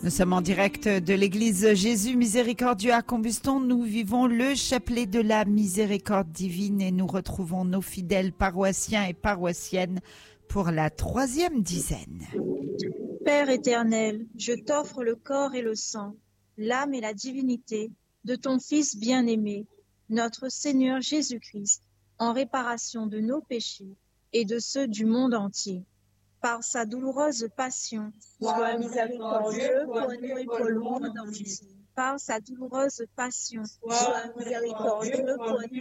Nous sommes en direct de l'église Jésus Miséricordieux à Combuston. Nous vivons le chapelet de la miséricorde divine et nous retrouvons nos fidèles paroissiens et paroissiennes pour la 3e dizaine. Père éternel, je t'offre le corps et le sang, l'âme et la divinité de ton Fils bien-aimé, notre Seigneur Jésus-Christ, en réparation de nos péchés et de ceux du monde entier. Par sa douloureuse passion, sois miséricordieux pour nous et pour le monde entier. Par sa douloureuse passion, sois miséricordieux pour nous